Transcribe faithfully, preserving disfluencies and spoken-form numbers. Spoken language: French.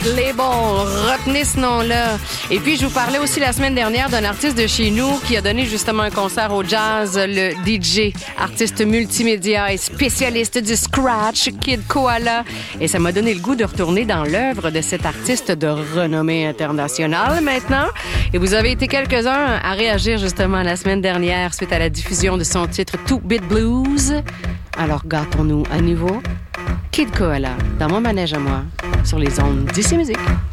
Label. Retenez ce nom-là. Et puis, je vous parlais aussi la semaine dernière d'un artiste de chez nous qui a donné justement un concert au jazz, le D J, artiste multimédia et spécialiste du scratch, Kid Koala. Et ça m'a donné le goût de retourner dans l'œuvre de cet artiste de renommée internationale maintenant. Et vous avez été quelques-uns à réagir justement la semaine dernière suite à la diffusion de son titre Two Bit Blues. Alors, gâtons-nous à nouveau. Kid Koala, dans mon manège à moi, sur les ondes d'I C Musique.